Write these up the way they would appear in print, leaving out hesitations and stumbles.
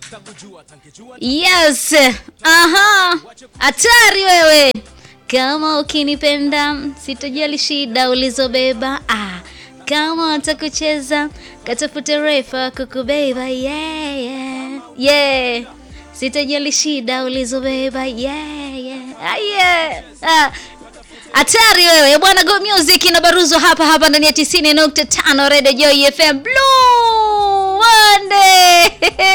Yes. Aha. Hatari wewe. Kama ukinipenda sitojali shida ulizobeba. Kama utakucheza katafute refa kukubeba. Yeah, yeah. Yeah. Sitojali shida ulizobeba. Yeah, yeah. Yeah. Hatari wewe bwana. Go Music inabaruzwa hapa ndani ya 90.5 Radio Joy FM Blue Monday.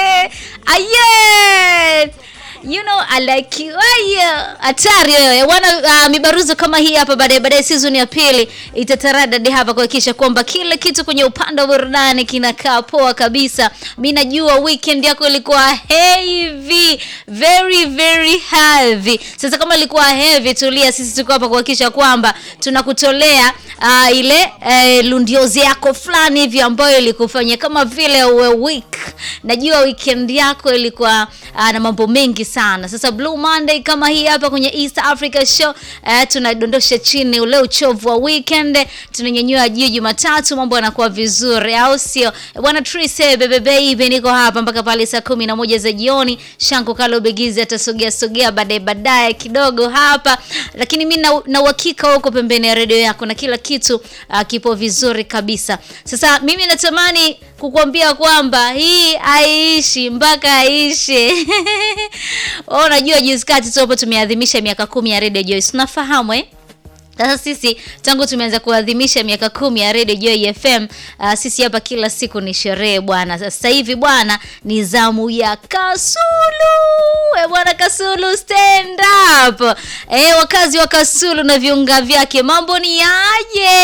You know I like you. Hatari wewe bwana. Mibaruzo kama hii hapa baadaye season ya pili itataradadi hapa kuhakikisha kwamba kila kitu kwenye upande wa burudani kinakaa poa kabisa. Mimi najua weekend yako ilikuwa heavy, very very heavy. Sasa kama ilikuwa heavy, tulia, sisi tuko hapa kuhakikisha kwamba tunakutolea ile lundiozi yako fulani hivi ambayo ilikufanya kama vile uwe week. Najua weekend yako ilikuwa na mambo mengi sana. Sasa Blue Monday kama hii hapa kwenye East Africa Show, tunadondosha chini ule uchovu wa weekend, tunanyanyua juu Jumatatu, mambo yanakuwa vizuri, au sio? Bwana Trise baby niko hapa mpaka pale saa 11 za jioni. Shanko Kalo Begizi atasogea baadaye kidogo hapa, lakini mimi na uhakika huko pembeni ya radio yako na kila kitu kipo vizuri kabisa. Sasa mimi natamani kukuambia kwamba hii aishi mpaka aishe. Unajua juzi kati hapo tumeadhimisha miaka 10 ya Radio Joy. Unafahamu Sasa sisi tangu tumeanza kuadhimisha miaka 10 ya Radio Joy FM, sisi hapa kila siku ni sherehe bwana. Sasa hivi bwana ni zamu ya Kasulu. Bwana Kasulu stand up. Wakazi wa Kasulu na viunga vyake, mambo ni aje?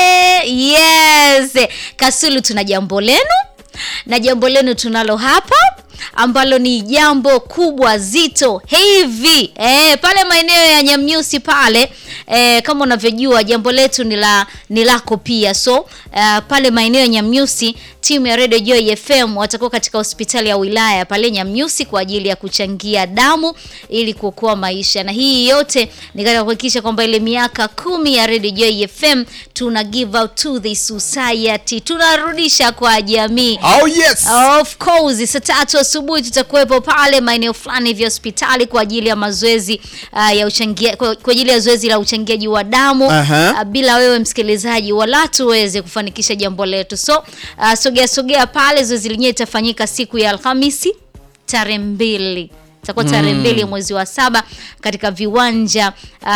Yes. Kasulu tuna jambo lenu. Na jambo lenu tunalo hapa ambalo ni jambo kubwa zito heavy. Pale maeneo ya Nyamnyusi pale, kama unavyojua jambo letu ni lako pia. So pale maeneo ya Nyamnyusi, timu ya Radio Joy FM watakuwa katika hospitali ya wilaya pale Nyamnyusi kwa ajili ya kuchangia damu ili kuokoa maisha. Na hii yote ni katika kuhakikisha kwamba ile miaka 10 ya Radio Joy FM tuna give out to the society, tunarudisha kwa jamii. Oh yes. Of course, saa 3 asubuhi tutakuwepo pale maeneo fulani vya hospitali kwa ajili ya mazoezi ya uchangia, kwa ajili ya zoezi la uchangiaji wa damu. Bila wewe msikilizaji wala tuweze kufanikisha jambo letu. So sogea pale, zoezi lenyewe litafanyika siku ya Alhamisi tarehe 2. Itakuwa tarehe 2 mwezi wa 7 katika viwanja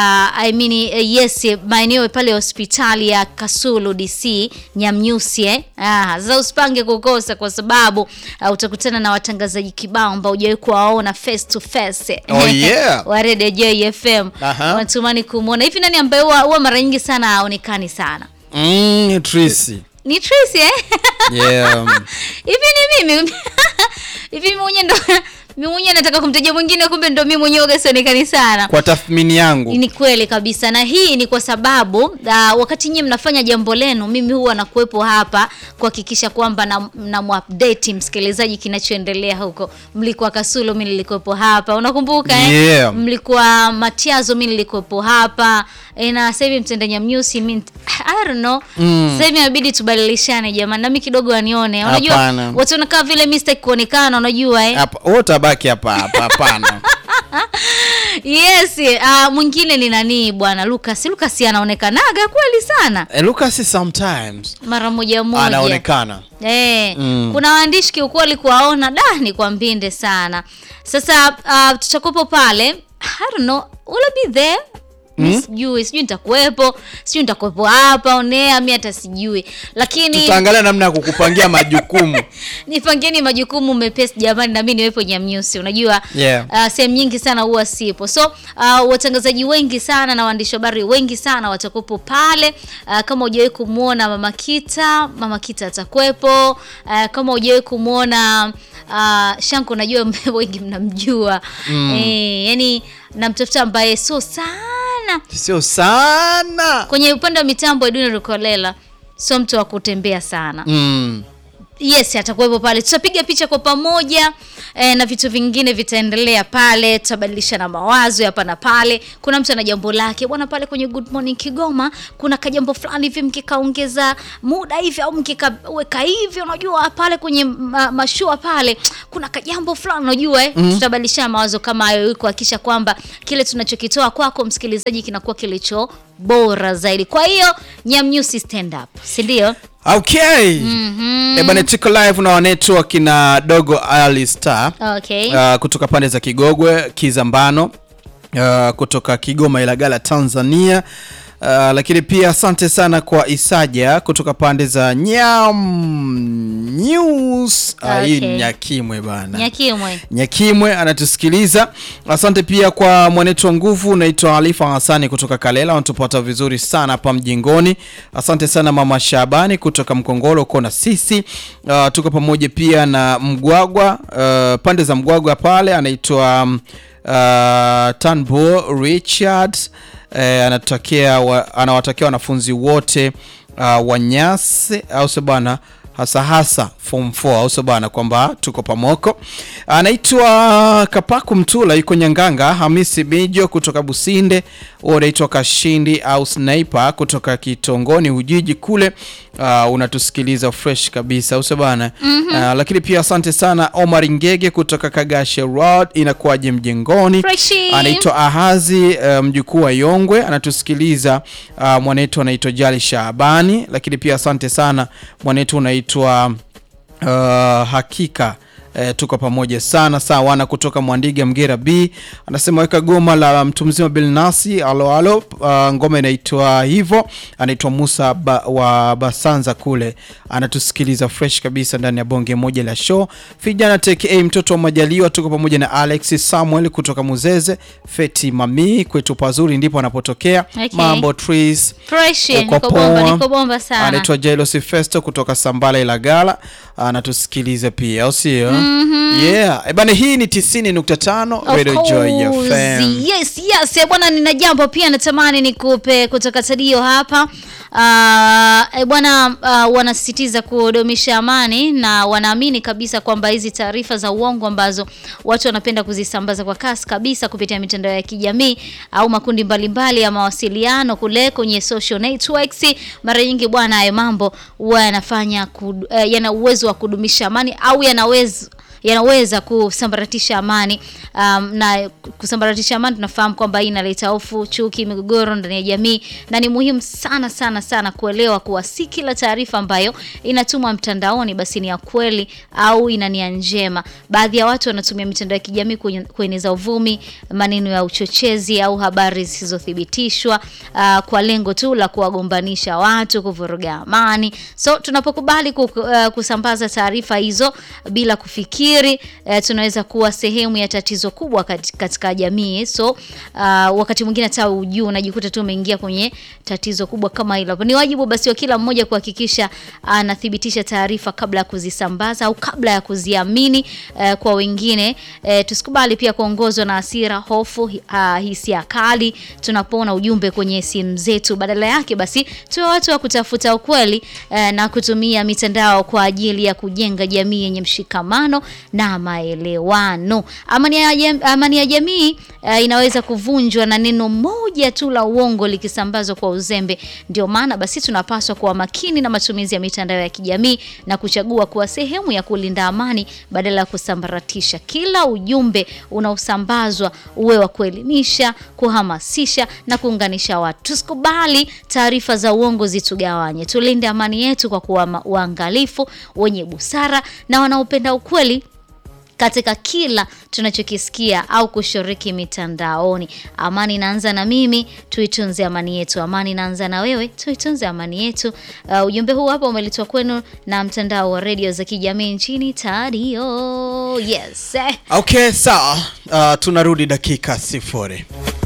maeneo pale hospitali ya Kasulu DC Nyamnyusi. Sasa usipange kukosa kwa sababu utakutana na watangazaji kibao ambao hujawahi kuwaona face to face. Oh yeah. Wa Radio Joy FM. Natumani kumuona. Hivi nani ambaye huwa mara nyingi sana haonekani sana? Tracy. Ni Tracy Yeah. Hivi ni mimi. Hivi mimi mwenyewe nataka kumtaja mwingine, kumbe ndo mimi mwenyewe ugasionekani sana. Kwa tathmini yangu ni kweli kabisa, na hii ni kwa sababu wakati nyinyi mnafanya jambo lenu, mimi huwa nakuepo hapa kuhakikisha kwamba na update msikilizaji kinachoendelea huko. Mlikuwa Kasulu, mimi nilikuepo hapa, unakumbuka Yeah. Mlikuwa Matiazo, mimi nilikuepo hapa. Na sasa hivi mtenda Nyamnyusi, mimi I don't know. Sasa hivi inabidi tubadilishane jamani, na mimi kidogo anione. Unajua watu wanakaa vile mistake kuonekana, unajua hapa utabaki hapa hapana. Yes. Mwingine ni nani bwana? Lucas anaonekanaga kweli sana. Lucas sometimes mara moja anaonekana. Kuna waandishi kiukweli kuwaona ni kwa mbinde sana. Sasa tutakopo pale, I don't know, will be there. Sijui nitakuepo, sijui nitakuepo hapa onea, mimi hata sijui. Lakini tutaangalia namna ya kukupangia majukumu. Nipangieni majukumu mepesi jamani, na mimi niwepo Nyamnyusi. Unajua sehemu nyingi sana huwa sipo. So watangazaji wengi sana na waandishi habari wengi sana watakuwepo pale. Kama hujawahi kumuona Mama Kita atakuwepo. Kama hujawahi kumuona Shanko, najua wengi mnamjua. Yani namtafuta ambaye sio sana kwenye upande wa mitambo Edwin Rukolela, sio mtu wa kutembea sana. Yes, atakuwepo pale. Tutapiga picha kwa pamoja na vitu vingine vitaendelea pale. Tutabadilishana mawazo hapa na pale. Kuna mtu ana jambo lake. Bwana pale kwenye Good Morning Kigoma, kuna kajambo fulani hivi mkikaongeza muda hivi au mkikaweka hivi, unajua pale kwenye mashua pale kuna kajambo fulani unajua tutabadilishana mawazo kama hayo, kuhakikisha kwamba kile tunachokitoa kwako msikilizaji kinakuwa kilicho bora zaidi. Kwa hiyo Nyamnyusi stand up, si ndio? Okay. Bana tuko live na wanetu wakina Dogo Ali Star. Okay. Kutoka pande za Kigogwe, Kizambano, kutoka Kigoma Ilagala Tanzania. Lakini pia asante sana kwa Isaja kutoka pande za News. Hii Nyakimwe bana. Nyakimwe anatusikiliza. Asante pia kwa mwanetu wa nguvu naitwa Alifa Hasani kutoka Kalela, wanatupata vizuri sana hapa mjingoni. Asante sana Mama Shabani kutoka Mkongolo uko na sisi. Tuko pamoja pia na Mgwagwa, pande za Mgwagwa pale anaitwa Tanbo Richard. Anawatakia wanafunzi wote Wanyase au sabana hasa form 4 au sabana kwamba tuko pamoko. Anaitwa Kapaku Mtula yuko Nyanganga. Hamisi Bijo kutoka Businde, anaitwa Kashindi au Sniper kutoka Kitongoni Ujiji kule. Unatusikiliza fresh kabisa au sabana. Lakini pia asante sana Omar Ngege kutoka Kagashe Road, inakuaje mjengoni. Anaitwa Ahazi mjukuu wa Yongwe, anatusikiliza. Mwanetu anaitwa Jali Shabani. Lakini pia asante sana mwanetu anaitwa Hakika. Tuko pamoja sana wana kutoka Mwandiga Mgera B, anasema weka goma la mtu mzima Bilnasi alo ngoma inaitwa hivyo. Anaitwa Musa wa Basanza kule, anatusikiliza fresh kabisa ndani ya bonge moja la show. Vijana TKA mtoto wa Majaliwa, tuko pamoja na Alex Samuel kutoka Muzeze. Feti Mami kwetu pazuri ndipo anapotokea. Mambo trees fresh, niko bomba sana. Anaitwa Jailos Festo kutoka Sambala Ilagala, anatusikiliza pia au sio? Yeah. Bana hii ni 90.5 Radio Joy FM. Yes. Bwana nina jambo pia natamani nikupe kutoka Tadio hapa. Bwana wanasisitiza kudumisha amani na wanaamini kabisa kwamba hizi taarifa za uongo ambazo watu wanapenda kuzisambaza kwa kasi kabisa kupitia mitandao ya kijamii au makundi mbalimbali ya mawasiliano kule kwenye social networks, mara nyingi bwana hayo mambo huwa yanafanya yana uwezo wa kudumisha amani au yanaweza kusambaratisha amani. Na kusambaratisha amani tunafahamu kwamba inaleta hofu, chuki, migogoro ndani ya jamii, na ni muhimu sana kuelewa kuwa si kila taarifa ambayo inatumwa mtandaoni basi ni ya kweli au ina nia njema. Baadhi ya watu wanatumia mitandao ya kijamii kueneza uvumi, maneno ya uchochezi au habari zisizothibitishwa kwa lengo tu la kuwagombanisha watu, kuvuruga amani. So tunapokubali kusambaza taarifa hizo bila kufikiri, tunaweza kuwa sehemu ya tatizo kubwa katika jamii. So wakati mwingine hata unajikuta tu umeingia kwenye tatizo kubwa kama hilo. Ni wajibu basi wa kila mmoja kuhakikisha anathibitisha taarifa kabla ya kuzisambaza au kabla ya kuziamini kwa wengine. Tusikubali pia kuongozwa na hasira, hofu, hisia kali tunapoona ujumbe kwenye simu zetu. Badala yake basi tuwe watu wa kutafuta ukweli na kutumia mitandao kwa ajili ya kujenga jamii yenye mshikamano na maelewano. Amani ya jamii inaweza kuvunjwa na neno moja tu la uongo likisambazwa kwa uzembe. Ndio maana basi tunapaswa kuwa makini na matumizi ya mitandao ya kijamii na kuchagua kuwa sehemu ya kulinda amani badala ya kusambaratisha. Kila ujumbe unaosambazwa uwe wa kuelimisha, kuhamasisha na kuunganisha watu. Tusikubali taarifa za uongo zitugawanye. Tulinde amani yetu kwa kuwa waangalifu, wenye busara na wanaopenda ukweli katika kila tunachokisikia au kushiriki mitandaoni. Amani inaanza na mimi, tuitunze amani yetu. Amani inaanza na wewe, tuitunze amani yetu. Ujumbe huu hapa umeletwa kwenu na mtandao wa radio za kijamii nchini Tadio. Yes. Okay, sawa. Tunarudi dakika 0.